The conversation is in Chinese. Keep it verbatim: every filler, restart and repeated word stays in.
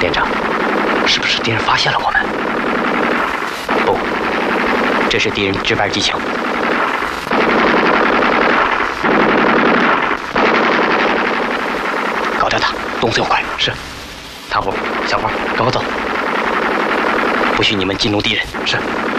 连长，是不是敌人发现了我们？不，这是敌人值班技巧。搞掉他，动作要快。是。大伙，小花，跟我走。不许你们激怒敌人。是。